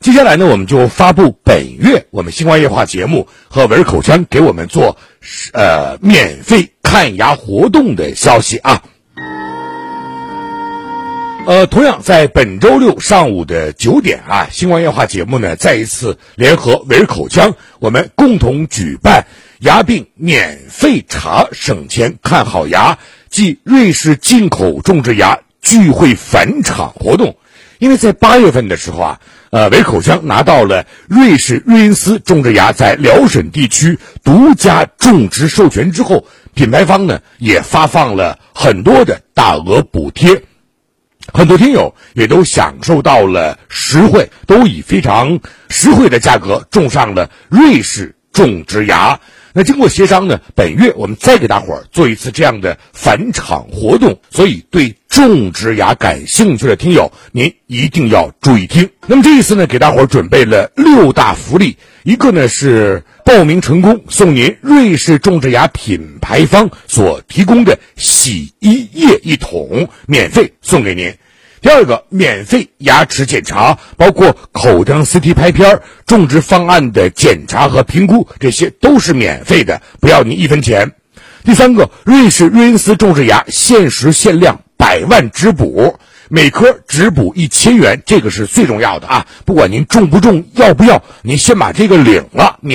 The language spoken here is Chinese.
接下来呢，我们就发布本月我们星光夜话节目和文口腔给我们做免费看牙活动的消息啊。同样在本周六上午的9点啊，星光夜话节目呢再一次联合文口腔，我们共同举办牙病免费查省钱看好牙暨瑞士进口种植牙聚会返场活动。因为在8月份的时候啊，文口腔拿到了瑞士瑞恩斯种植牙在辽沈地区独家种植授权之后，品牌方呢也发放了很多的大额补贴，很多听友也都享受到了实惠，都以非常实惠的价格种上了瑞士种植牙。那经过协商呢，本月我们再给大伙儿做一次这样的返场活动，所以对种植牙感兴趣的听友，您一定要注意听。那么这一次呢，给大伙儿准备了6大福利，一个呢是报名成功送您瑞士种植牙品牌方所提供的洗衣液1桶，免费送给您。第二个，免费牙齿检查，包括口腔 CT 拍片、种植方案的检查和评估，这些都是免费的，不要您1分钱。第三个，瑞士瑞恩斯种植牙限时限量100万植补，每颗植补1000元，这个是最重要的啊！不管您种不种，要不要，您先把这个领了。